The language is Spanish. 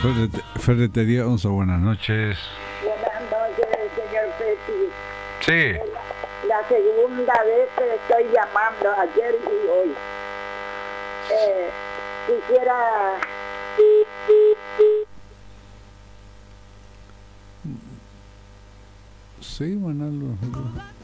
Ferretería Onza, buenas noches. Buenas noches, señor Peti. Sí. La segunda vez que estoy llamando, ayer y hoy. Quisiera... Sí, Manalo.